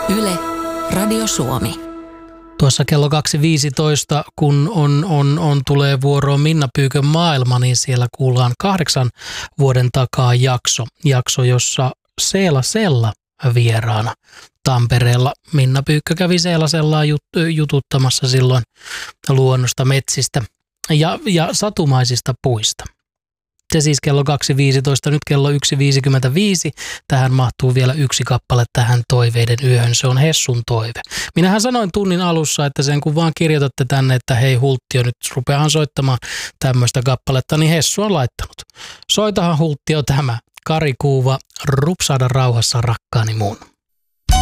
Yle, Radio Suomi. Tuossa kello 2.15, kun tulee vuoroon Minna Pyykön maailma, niin siellä kuullaan 8 vuoden takaa jakso, jossa Seelasella vieraana Tampereella. Minna Pyykkö kävi Seelasellaa jututtamassa silloin luonnosta, metsistä ja satumaisista puista. Se siis kello 2.15, nyt kello 1.55. Tähän mahtuu vielä yksi kappale tähän toiveiden yöhön. Se on Hessun toive. Minähän sanoin tunnin alussa, että sen kun vaan kirjoitatte tänne, että hei Hulttio, nyt rupeahan soittamaan tämmöistä kappaletta, niin Hessu on laittanut. Soitahan Hulttio tämä. Kari Kuuva, rupsaada rauhassa rakkaani mun.